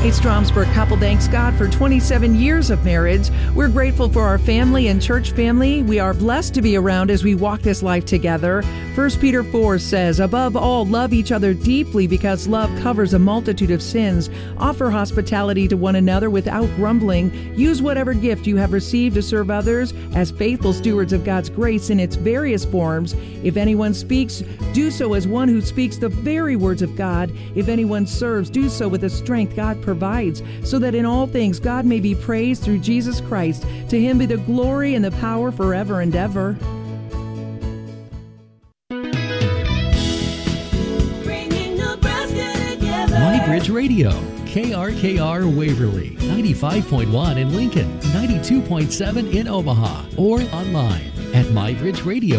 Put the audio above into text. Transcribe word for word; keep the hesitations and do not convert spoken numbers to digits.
A Stromsburg couple thanks God for twenty-seven years of marriage. We're grateful for our family and church family. We are blessed to be around as we walk this life together. First Peter four says, above all, love each other deeply because love covers a multitude of sins. Offer hospitality to one another without grumbling. Use whatever gift you have received to serve others as faithful stewards of God's grace in its various forms. If anyone speaks, do so as one who speaks the very words of God. If anyone serves, do so with the strength God provides. provides, so that in all things God may be praised through Jesus Christ. To him be the glory and the power forever and ever. MyBridge Radio, K R K R Waverly, ninety-five point one in Lincoln, ninety-two point seven in Omaha, or online at my bridge radio